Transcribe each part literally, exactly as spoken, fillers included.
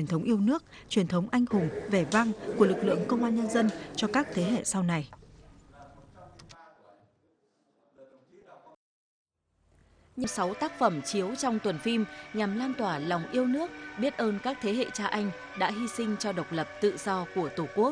thống yêu nước, truyền thống anh hùng, vẻ vang của lực lượng công an nhân dân cho các thế hệ sau này. sáu tác phẩm chiếu trong tuần phim nhằm lan tỏa lòng yêu nước, biết ơn các thế hệ cha anh đã hy sinh cho độc lập tự do của Tổ quốc.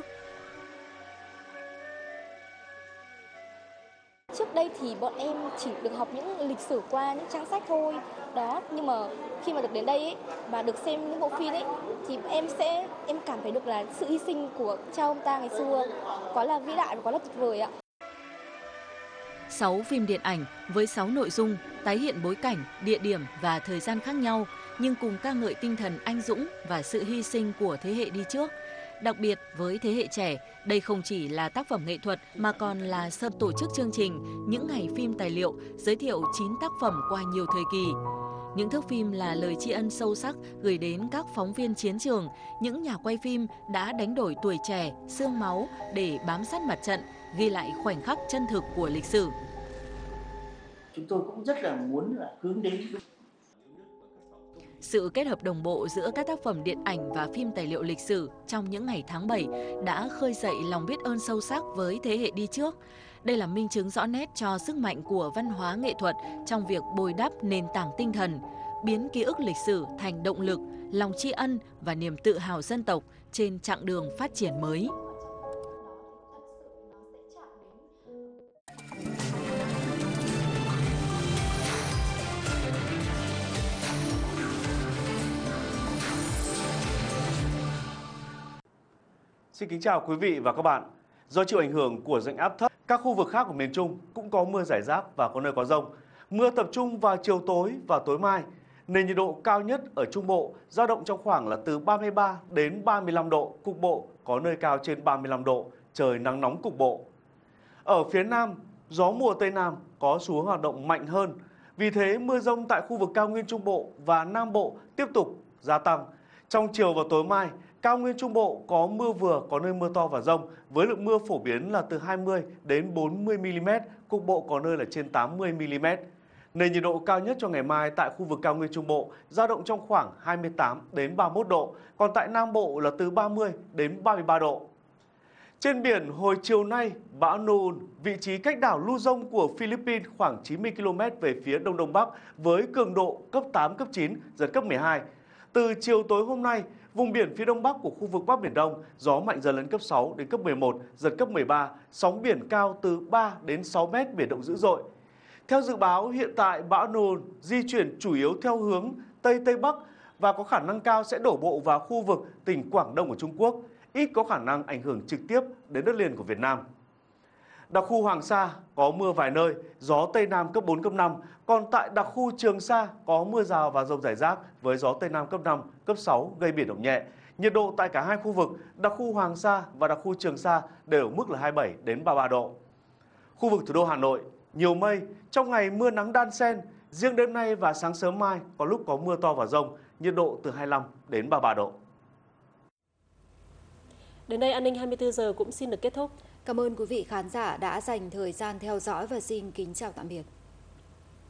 Trước đây thì bọn em chỉ được học những lịch sử qua những trang sách thôi. Đó, nhưng mà khi mà được đến đây ấy, và được xem những bộ phim ấy thì em sẽ em cảm thấy được là sự hy sinh của cha ông ta ngày xưa quá là vĩ đại và quá là tuyệt vời ạ. sáu phim điện ảnh với sáu nội dung tái hiện bối cảnh, địa điểm và thời gian khác nhau, nhưng cùng ca ngợi tinh thần anh dũng và sự hy sinh của thế hệ đi trước. Đặc biệt với thế hệ trẻ, đây không chỉ là tác phẩm nghệ thuật mà còn là sơ tổ chức chương trình những ngày phim tài liệu giới thiệu chín tác phẩm qua nhiều thời kỳ. Những thước phim là lời tri ân sâu sắc gửi đến các phóng viên chiến trường, những nhà quay phim đã đánh đổi tuổi trẻ, xương máu để bám sát mặt trận, ghi lại khoảnh khắc chân thực của lịch sử. Chúng tôi cũng rất là muốn là hướng đến sự kết hợp đồng bộ giữa các tác phẩm điện ảnh và phim tài liệu lịch sử trong những ngày tháng bảy đã khơi dậy lòng biết ơn sâu sắc với thế hệ đi trước. Đây là minh chứng rõ nét cho sức mạnh của văn hóa nghệ thuật trong việc bồi đắp nền tảng tinh thần, biến ký ức lịch sử thành động lực, lòng tri ân và niềm tự hào dân tộc trên chặng đường phát triển mới. Xin kính chào quý vị và các bạn. Do chịu ảnh hưởng của rãnh áp thấp, các khu vực khác của miền Trung cũng có mưa rải rác và có nơi có dông. Mưa tập trung vào chiều tối và tối mai. Nền nhiệt độ cao nhất ở Trung Bộ dao động trong khoảng là từ ba mươi ba đến ba mươi lăm độ, cục bộ có nơi cao trên ba mươi lăm độ, trời nắng nóng cục bộ. Ở phía Nam, gió mùa Tây Nam có xu hướng hoạt động mạnh hơn. Vì thế, mưa dông tại khu vực cao nguyên Trung Bộ và Nam Bộ tiếp tục gia tăng. Trong chiều và tối mai, cao nguyên Trung Bộ có mưa vừa, có nơi mưa to và dông, với lượng mưa phổ biến là từ hai mươi đến bốn mươi mi-li-mét, cục bộ có nơi là trên tám mươi mi-li-mét. Nền nhiệt độ cao nhất cho ngày mai tại khu vực cao nguyên Trung Bộ dao động trong khoảng hai mươi tám đến ba mươi mốt độ, còn tại Nam Bộ là từ ba mươi đến ba mươi ba độ. Trên biển, hồi chiều nay, bão Noon, vị trí cách đảo Luzon của Philippines khoảng chín mươi ki lô mét về phía đông đông bắc với cường độ cấp tám, cấp chín, giật cấp mười hai. Từ chiều tối hôm nay, vùng biển phía đông bắc của khu vực Bắc Biển Đông, gió mạnh dần lên cấp sáu đến cấp mười một, giật cấp mười ba, sóng biển cao từ ba đến sáu mét, biển động dữ dội. Theo dự báo, hiện tại bão Noon di chuyển chủ yếu theo hướng Tây Tây Bắc và có khả năng cao sẽ đổ bộ vào khu vực tỉnh Quảng Đông của Trung Quốc, ít có khả năng ảnh hưởng trực tiếp đến đất liền của Việt Nam. Đặc khu Hoàng Sa có mưa vài nơi, gió Tây Nam cấp bốn, cấp năm, còn tại đặc khu Trường Sa có mưa rào và dông rải rác với gió Tây Nam cấp năm, cấp sáu gây biển động nhẹ. Nhiệt độ tại cả hai khu vực, đặc khu Hoàng Sa và đặc khu Trường Sa đều ở mức là hai mươi bảy đến ba mươi ba độ. Khu vực thủ đô Hà Nội, nhiều mây, trong ngày mưa nắng đan xen, riêng đêm nay và sáng sớm mai có lúc có mưa to và dông, nhiệt độ từ hai mươi lăm đến ba mươi ba độ. Đến đây An ninh hai mươi tư giờ cũng xin được kết thúc. Cảm ơn quý vị khán giả đã dành thời gian theo dõi và xin kính chào tạm biệt.